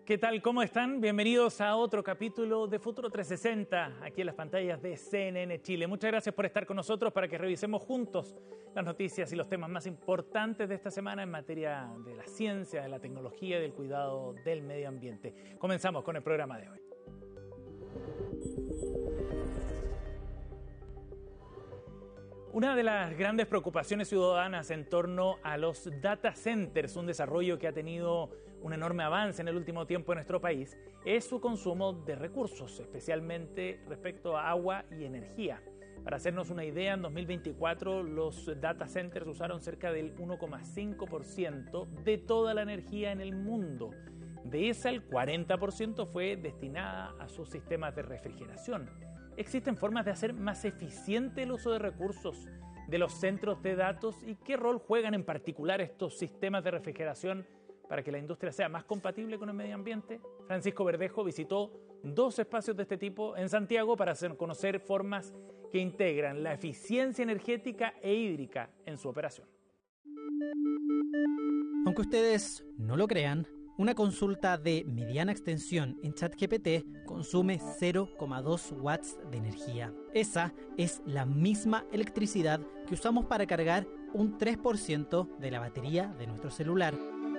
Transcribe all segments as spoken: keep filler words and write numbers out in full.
¿Qué tal? ¿Cómo están? Bienvenidos a otro capítulo de Futuro trescientos sesenta, aquí en las pantallas de C N N Chile. Muchas gracias por estar con nosotros para que revisemos juntos las noticias y los temas más importantes de esta semana en materia de la ciencia, de la tecnología y del cuidado del medio ambiente. Comenzamos con el programa de hoy. Una de las grandes preocupaciones ciudadanas en torno a los data centers, un desarrollo que ha tenido un enorme avance en el último tiempo en nuestro país, es su consumo de recursos, especialmente respecto a agua y energía. Para hacernos una idea, en dos mil veinticuatro los data centers usaron cerca del uno coma cinco por ciento de toda la energía en el mundo. De esa, el cuarenta por ciento fue destinada a sus sistemas de refrigeración. ¿Existen formas de hacer más eficiente el uso de recursos de los centros de datos y qué rol juegan en particular estos sistemas de refrigeración para que la industria sea más compatible con el medio ambiente? Francisco Verdejo visitó dos espacios de este tipo en Santiago para hacer conocer formas que integran la eficiencia energética e hídrica en su operación. Aunque ustedes no lo crean, una consulta de mediana extensión en ChatGPT consume cero coma dos watts de energía. Esa es la misma electricidad que usamos para cargar un tres por ciento de la batería de nuestro celular.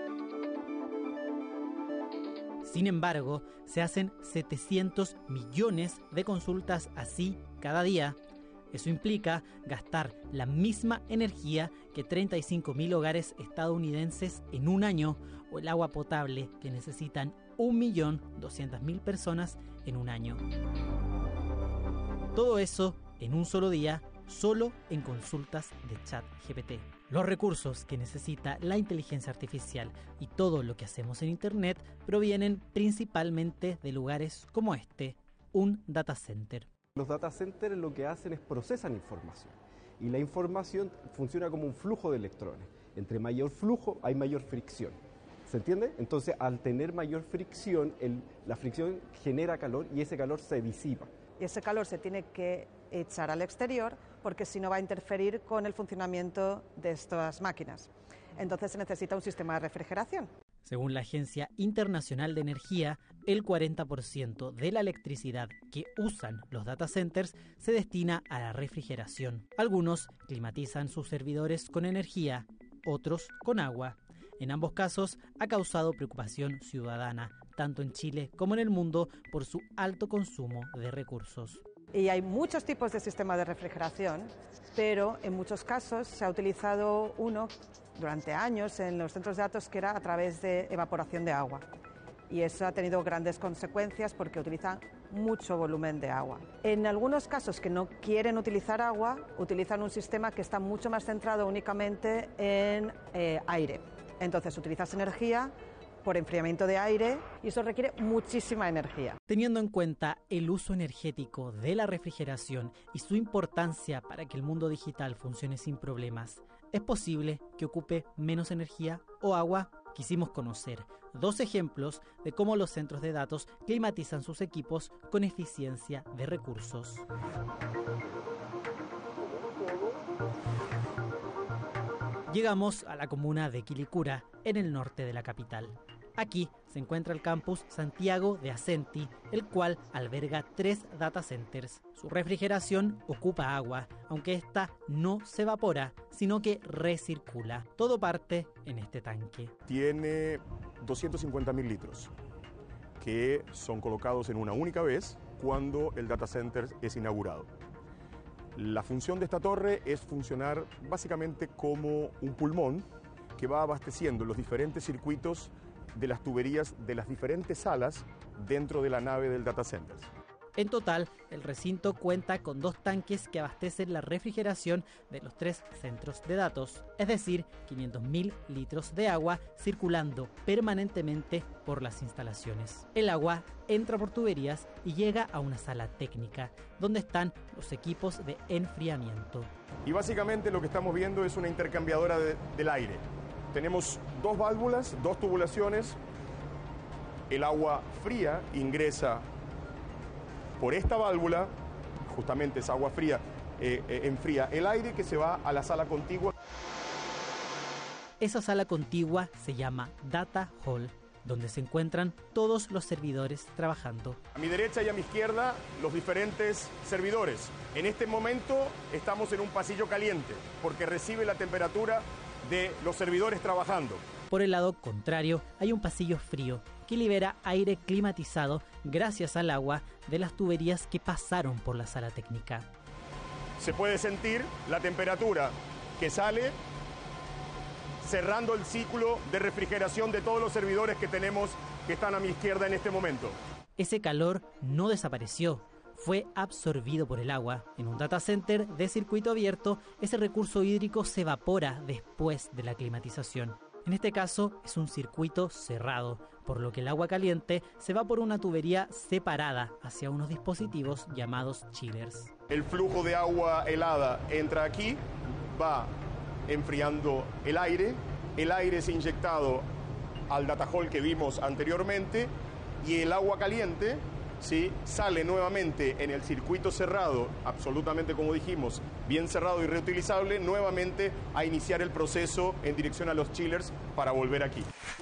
Sin embargo, se hacen setecientos millones de consultas así cada día. Eso implica gastar la misma energía que treinta y cinco mil hogares estadounidenses en un año, o el agua potable que necesitan un millón doscientas mil personas en un año. Todo eso en un solo día, solo en consultas de ChatGPT. Los recursos que necesita la inteligencia artificial y todo lo que hacemos en Internet provienen principalmente de lugares como este, un data center. Los data centers lo que hacen es procesan información y la información funciona como un flujo de electrones. Entre mayor flujo hay mayor fricción. ¿Se entiende? Entonces, al tener mayor fricción, el, la fricción genera calor y ese calor se disipa. Y ese calor se tiene que echar al exterior porque si no va a interferir con el funcionamiento de estas máquinas. Entonces se necesita un sistema de refrigeración. Según la Agencia Internacional de Energía, el cuarenta por ciento de la electricidad que usan los data centers se destina a la refrigeración. Algunos climatizan sus servidores con energía, otros con agua. En ambos casos ha causado preocupación ciudadana, tanto en Chile como en el mundo, por su alto consumo de recursos. Y hay muchos tipos de sistemas de refrigeración, pero en muchos casos se ha utilizado uno durante años en los centros de datos que era a través de evaporación de agua. Y eso ha tenido grandes consecuencias porque utilizan mucho volumen de agua. En algunos casos que no quieren utilizar agua, utilizan un sistema que está mucho más centrado únicamente en eh, aire. Entonces utilizas energía por enfriamiento de aire y eso requiere muchísima energía. Teniendo en cuenta el uso energético de la refrigeración y su importancia para que el mundo digital funcione sin problemas, ¿es posible que ocupe menos energía o agua? Quisimos conocer dos ejemplos de cómo los centros de datos climatizan sus equipos con eficiencia de recursos. Llegamos a la comuna de Quilicura, en el norte de la capital. Aquí se encuentra el campus Santiago de Ascenty, el cual alberga tres data centers. Su refrigeración ocupa agua, aunque esta no se evapora, sino que recircula. Todo parte en este tanque. Tiene doscientos cincuenta mil litros, que son colocados en una única vez cuando el data center es inaugurado. La función de esta torre es funcionar básicamente como un pulmón que va abasteciendo los diferentes circuitos de las tuberías de las diferentes salas dentro de la nave del data center. En total, el recinto cuenta con dos tanques que abastecen la refrigeración de los tres centros de datos, es decir, quinientos mil litros de agua circulando permanentemente por las instalaciones. El agua entra por tuberías y llega a una sala técnica, donde están los equipos de enfriamiento. Y básicamente lo que estamos viendo es una intercambiadora de, del aire. Tenemos dos válvulas, dos tubulaciones. El agua fría ingresa por esta válvula, justamente esa agua fría eh, eh, enfría el aire que se va a la sala contigua. Esa sala contigua se llama Data Hall. donde se encuentran todos los servidores trabajando. A mi derecha y a mi izquierda, los diferentes servidores. En este momento estamos en un pasillo caliente, porque recibe la temperatura de los servidores trabajando. Por el lado contrario, hay un pasillo frío que libera aire climatizado gracias al agua de las tuberías que pasaron por la sala técnica. Se puede sentir la temperatura que sale cerrando el ciclo de refrigeración de todos los servidores que tenemos que están a mi izquierda en este momento. Ese calor no desapareció, fue absorbido por el agua. En un data center de circuito abierto, ese recurso hídrico se evapora después de la climatización. En este caso es un circuito cerrado, por lo que el agua caliente se va por una tubería separada hacia unos dispositivos llamados chillers. El flujo de agua helada entra aquí, va enfriando el aire, el aire es inyectado al data hall que vimos anteriormente y el agua caliente, ¿sí?, sale nuevamente en el circuito cerrado, absolutamente como dijimos, bien cerrado y reutilizable, nuevamente a iniciar el proceso en dirección a los chillers para volver aquí.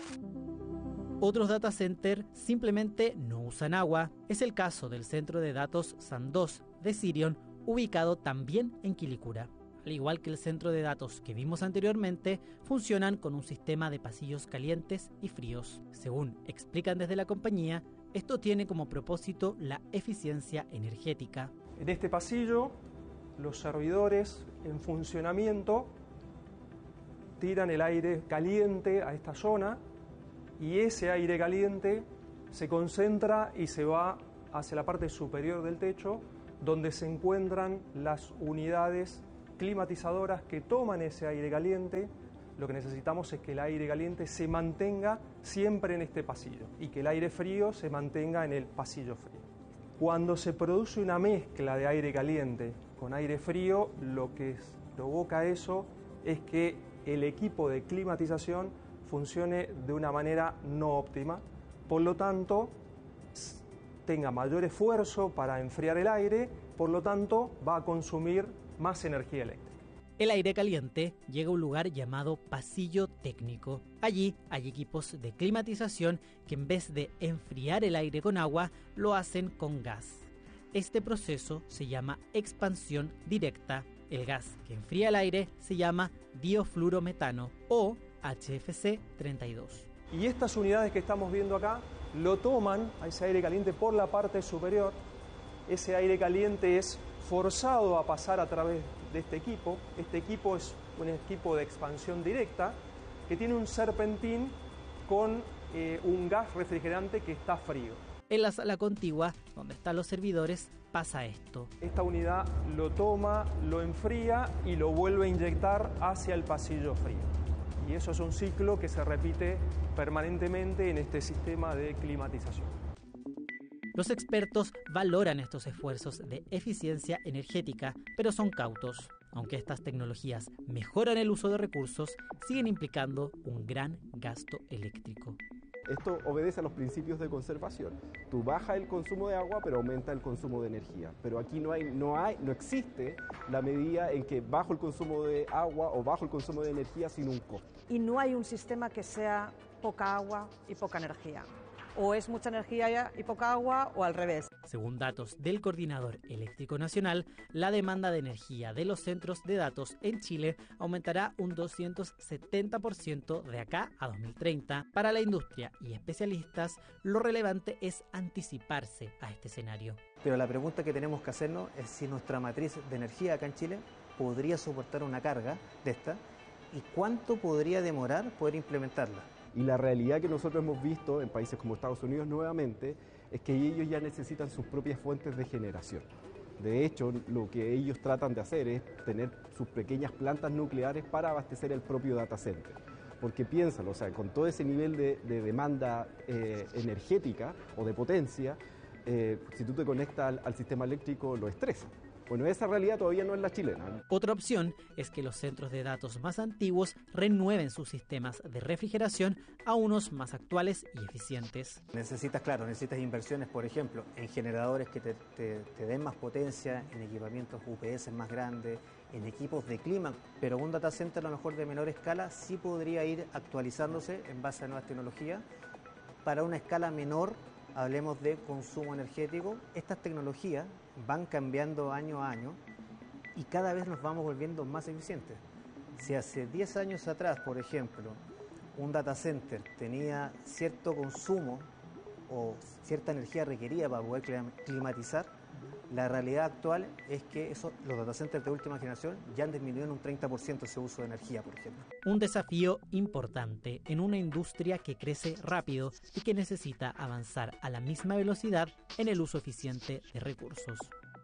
Otros data centers simplemente no usan agua. Es el caso del centro de datos Sandoz de Sirion, ubicado también en Quilicura. Al igual que el centro de datos que vimos anteriormente, funcionan con un sistema de pasillos calientes y fríos. Según explican desde la compañía, esto tiene como propósito la eficiencia energética. En este pasillo, los servidores en funcionamiento tiran el aire caliente a esta zona y ese aire caliente se concentra y se va hacia la parte superior del techo, donde se encuentran las unidades climatizadoras que toman ese aire caliente. Lo que necesitamos es que el aire caliente se mantenga siempre en este pasillo y que el aire frío se mantenga en el pasillo frío. Cuando se produce una mezcla de aire caliente con aire frío, lo que provoca eso es que el equipo de climatización funcione de una manera no óptima, por lo tanto tenga mayor esfuerzo para enfriar el aire, por lo tanto va a consumir más energía eléctrica. El aire caliente llega a un lugar llamado pasillo técnico. Allí hay equipos de climatización que en vez de enfriar el aire con agua, lo hacen con gas. Este proceso se llama expansión directa. El gas que enfría el aire se llama diofluorometano o H F C treinta y dos. Y estas unidades que estamos viendo acá lo toman a ese aire caliente por la parte superior. Ese aire caliente es forzado a pasar a través de este equipo. Este equipo es un equipo de expansión directa que tiene un serpentín con eh, un gas refrigerante que está frío. En la sala contigua, donde están los servidores, pasa esto. Esta unidad lo toma, lo enfría y lo vuelve a inyectar hacia el pasillo frío. Y eso es un ciclo que se repite permanentemente en este sistema de climatización. Los expertos valoran estos esfuerzos de eficiencia energética, pero son cautos. Aunque estas tecnologías mejoran el uso de recursos, siguen implicando un gran gasto eléctrico. Esto obedece a los principios de conservación. Tú bajas el consumo de agua, pero aumenta el consumo de energía. Pero aquí no hay, no hay, no existe la medida en que bajo el consumo de agua o bajo el consumo de energía sin un costo. Y no hay un sistema que sea poca agua y poca energía. O es mucha energía y poca agua, o al revés. Según datos del Coordinador Eléctrico Nacional, la demanda de energía de los centros de datos en Chile aumentará un doscientos setenta por ciento de acá a dos mil treinta. Para la industria y especialistas, lo relevante es anticiparse a este escenario. Pero la pregunta que tenemos que hacernos es si nuestra matriz de energía acá en Chile podría soportar una carga de esta y cuánto podría demorar poder implementarla. Y la realidad que nosotros hemos visto en países como Estados Unidos nuevamente es que ellos ya necesitan sus propias fuentes de generación. De hecho, lo que ellos tratan de hacer es tener sus pequeñas plantas nucleares para abastecer el propio data center. Porque piénsalo, o sea, con todo ese nivel de, de demanda eh, energética o de potencia, eh, si tú te conectas al, al sistema eléctrico lo estresa. Bueno, esa realidad todavía no es la chilena. Otra opción es que los centros de datos más antiguos renueven sus sistemas de refrigeración a unos más actuales y eficientes. Necesitas, claro, necesitas inversiones, por ejemplo, en generadores que te, te, te den más potencia, en equipamientos U P S más grandes, en equipos de clima, pero un data center a lo mejor de menor escala sí podría ir actualizándose en base a nuevas tecnologías para una escala menor, hablemos de consumo energético. Estas tecnologías van cambiando año a año y cada vez nos vamos volviendo más eficientes. Si hace diez años atrás, por ejemplo, un data center tenía cierto consumo o cierta energía requerida para poder climatizar, la realidad actual es que eso, los data centers de última generación ya han disminuido en un treinta por ciento ese uso de energía, por ejemplo. Un desafío importante en una industria que crece rápido y que necesita avanzar a la misma velocidad en el uso eficiente de recursos.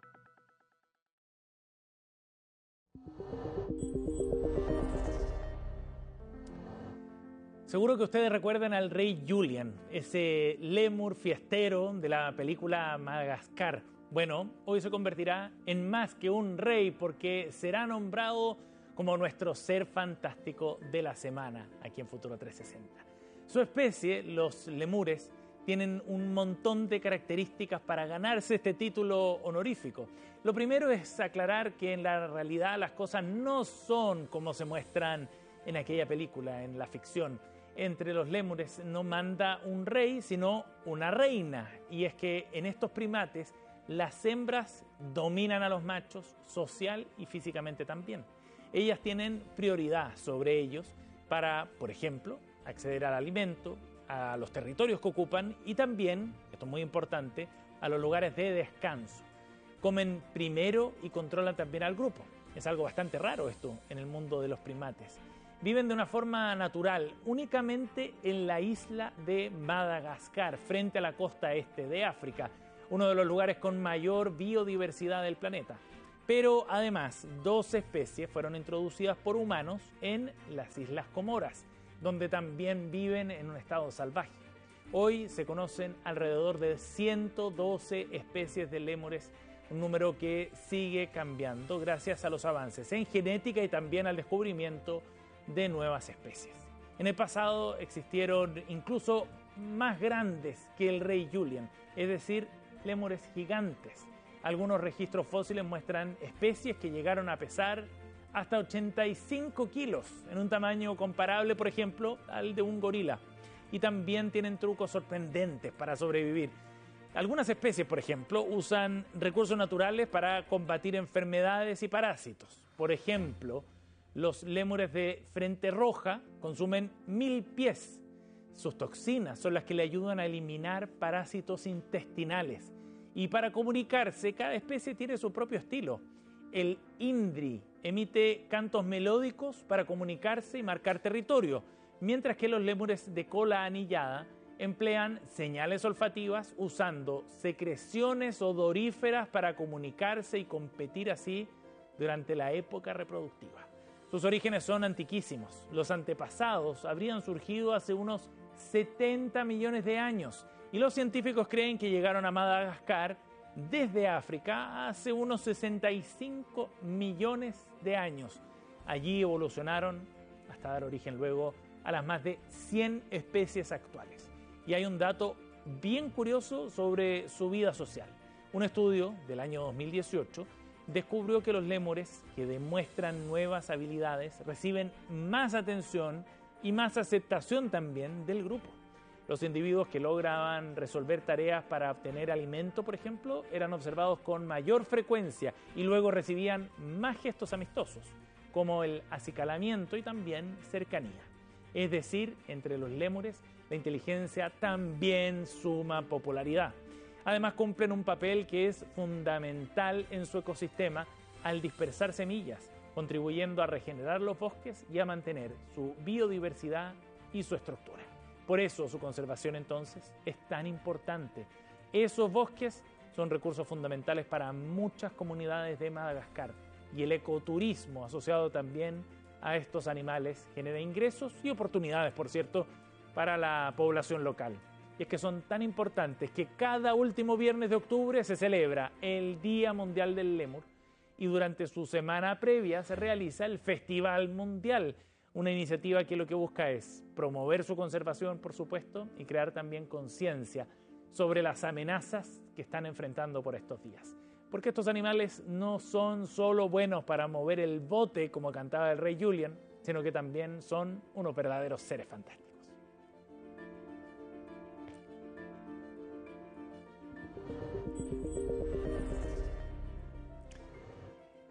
Seguro que ustedes recuerdan al rey Julian, ese lémur fiestero de la película Madagascar. Bueno, hoy se convertirá en más que un rey porque será nombrado como nuestro ser fantástico de la semana aquí en Futuro trescientos sesenta. Su especie, los lemures, tienen un montón de características para ganarse este título honorífico. Lo primero es aclarar que en la realidad las cosas no son como se muestran en aquella película, en la ficción. Entre los lémures no manda un rey, sino una reina. Y es que en estos primates las hembras dominan a los machos social y físicamente también. Ellas tienen prioridad sobre ellos para, por ejemplo, acceder al alimento, a los territorios que ocupan y también, esto es muy importante, a los lugares de descanso. Comen primero y controlan también al grupo. Es algo bastante raro esto en el mundo de los primates. Viven de una forma natural, únicamente en la isla de Madagascar, frente a la costa este de África, uno de los lugares con mayor biodiversidad del planeta. Pero además, dos especies fueron introducidas por humanos en las Islas Comoras, donde también viven en un estado salvaje. Hoy se conocen alrededor de ciento doce especies de lémures, un número que sigue cambiando gracias a los avances en genética y también al descubrimiento de nuevas especies. En el pasado existieron incluso más grandes que el rey Julian, es decir, lémures gigantes. Algunos registros fósiles muestran especies que llegaron a pesar hasta ochenta y cinco kilos, en un tamaño comparable, por ejemplo, al de un gorila. Y también tienen trucos sorprendentes para sobrevivir. Algunas especies, por ejemplo, usan recursos naturales para combatir enfermedades y parásitos. Por ejemplo, los lémures de frente roja consumen mil pies. Sus toxinas son las que le ayudan a eliminar parásitos intestinales. Y para comunicarse, cada especie tiene su propio estilo. El indri emite cantos melódicos para comunicarse y marcar territorio, mientras que los lémures de cola anillada emplean señales olfativas usando secreciones odoríferas para comunicarse y competir así durante la época reproductiva. Sus orígenes son antiquísimos. Los antepasados habrían surgido hace unos setenta millones de años y los científicos creen que llegaron a Madagascar desde África hace unos sesenta y cinco millones de años. Allí evolucionaron hasta dar origen luego a las más de cien especies actuales. Y hay un dato bien curioso sobre su vida social. Un estudio del año dos mil dieciocho descubrió que los lémures que demuestran nuevas habilidades reciben más atención y más aceptación también del grupo. Los individuos que lograban resolver tareas para obtener alimento, por ejemplo, eran observados con mayor frecuencia y luego recibían más gestos amistosos, como el acicalamiento y también cercanía. Es decir, entre los lémures, la inteligencia también suma popularidad. Además, cumplen un papel que es fundamental en su ecosistema al dispersar semillas, contribuyendo a regenerar los bosques y a mantener su biodiversidad y su estructura. Por eso su conservación entonces es tan importante. Esos bosques son recursos fundamentales para muchas comunidades de Madagascar y el ecoturismo asociado también a estos animales genera ingresos y oportunidades, por cierto, para la población local. Y es que son tan importantes que cada último viernes de octubre se celebra el Día Mundial del Lémur y durante su semana previa se realiza el Festival Mundial, una iniciativa que lo que busca es promover su conservación, por supuesto, y crear también conciencia sobre las amenazas que están enfrentando por estos días. Porque estos animales no son solo buenos para mover el bote, como cantaba el rey Julian, sino que también son unos verdaderos seres fantásticos.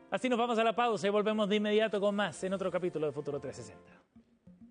Así nos vamos a la pausa y volvemos de inmediato con más en otro capítulo de Futuro trescientos sesenta.